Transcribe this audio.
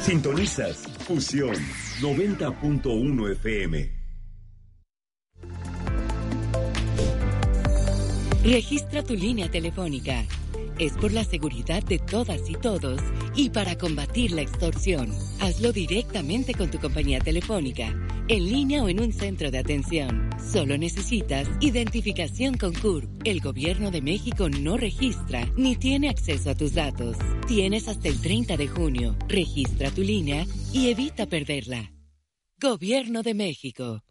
Sintonizas Fusión 90.1 FM. Registra tu línea telefónica. Es por la seguridad de todas y todos y para combatir la extorsión. Hazlo directamente con tu compañía telefónica, en línea o en un centro de atención. Solo necesitas identificación con CURP. El Gobierno de México no registra ni tiene acceso a tus datos. Tienes hasta el 30 de junio. Registra tu línea y evita perderla. Gobierno de México.